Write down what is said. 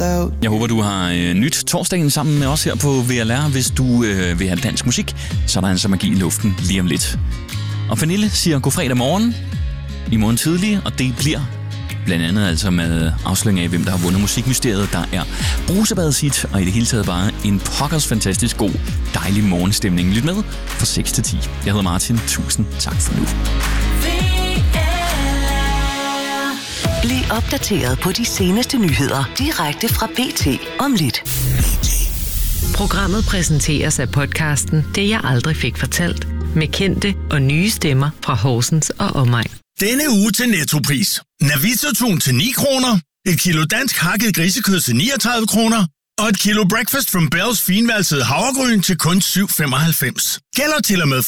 without. Jeg håber, du har nyt torsdagen sammen med os her på VLR. Hvis du vil have dansk musik, så er der altså magi i luften lige om lidt. Og Pernille siger god fredag morgen, i morgen tidlig, og det bliver blandt andet altså med afsløring af, hvem der har vundet musikmysteriet. Der er brusebadet sit, og i det hele taget bare en pokkers fantastisk god, dejlig morgenstemning. Lyt med fra 6 til 10. Jeg hedder Martin. Tusind tak for nu. Bliv opdateret på de seneste nyheder direkte fra BT om lidt. Programmet præsenteres af podcasten Det jeg aldrig fik fortalt, med kendte og nye stemmer fra Horsens og omegn. Denne uge til Nettopris. Navita-tun til 9 kroner, et kilo dansk hakket grisekød til 39 kroner, og et kilo Breakfast from Bells finvalsede havregryn til kun 7,95. Gælder til og med